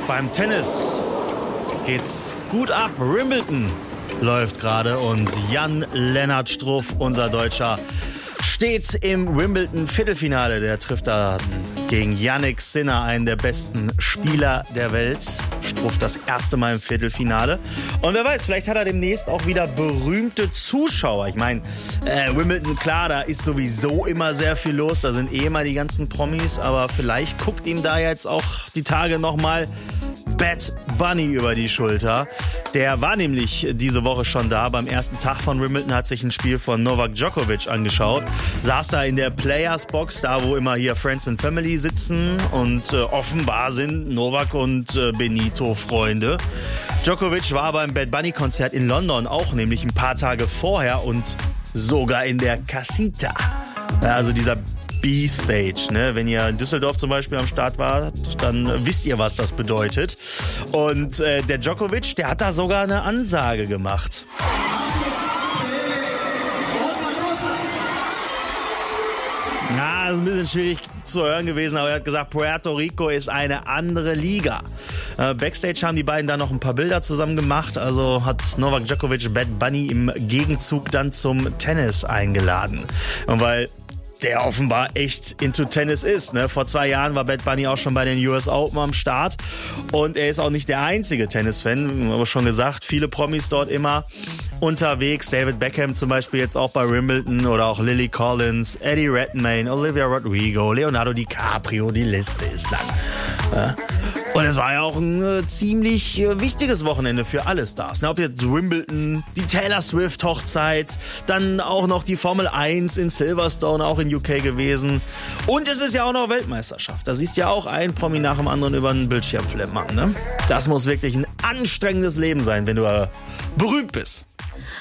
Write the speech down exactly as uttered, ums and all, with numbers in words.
beim Tennis geht's gut ab. Wimbledon läuft gerade und Jan-Lennart Struff, unser Deutscher, steht im Wimbledon-Viertelfinale. Der trifft da gegen Jannik Sinner, einen der besten Spieler der Welt. Struff das erste Mal im Viertelfinale. Und wer weiß, vielleicht hat er demnächst auch wieder berühmte Zuschauer. Ich meine, äh, Wimbledon, klar, da ist sowieso immer sehr viel los. Da sind eh immer die ganzen Promis. Aber vielleicht guckt ihm da jetzt auch die Tage nochmal Bad Bunny über die Schulter. Der war nämlich diese Woche schon da. Beim ersten Tag von Wimbledon hat sich ein Spiel von Novak Djokovic angeschaut. Saß da in der Players Box, da wo immer hier Friends and Family sitzen. Und äh, offenbar sind Novak und äh, Benito Freunde. Djokovic war beim Bad Bunny Konzert in London auch, nämlich ein paar Tage vorher und sogar in der Casita. Also dieser B-Stage, ne? Wenn ihr in Düsseldorf zum Beispiel am Start wart, dann wisst ihr, was das bedeutet. Und äh, der Djokovic, der hat da sogar eine Ansage gemacht. Ja, ist ein bisschen schwierig zu hören gewesen, aber er hat gesagt, Puerto Rico ist eine andere Liga. Äh, Backstage haben die beiden da noch ein paar Bilder zusammen gemacht, also hat Novak Djokovic Bad Bunny im Gegenzug dann zum Tennis eingeladen. Und weil der offenbar echt into Tennis ist, ne? Vor zwei Jahren war Bad Bunny auch schon bei den U S Open am Start und er ist auch nicht der einzige Tennisfan, aber schon gesagt, viele Promis dort immer unterwegs. David Beckham zum Beispiel jetzt auch bei Wimbledon oder auch Lily Collins, Eddie Redmayne, Olivia Rodrigo, Leonardo DiCaprio, die Liste ist lang. Ja. Und es war ja auch ein äh, ziemlich äh, wichtiges Wochenende für alle Stars. Ne? Ob jetzt Wimbledon, die Taylor Swift Hochzeit, dann auch noch die Formel eins in Silverstone, auch in U K gewesen. Und es ist ja auch noch Weltmeisterschaft. Da siehst du ja auch ein Promi nach dem anderen über einen Bildschirm flimmern. Ne? Das muss wirklich ein anstrengendes Leben sein, wenn du äh, berühmt bist.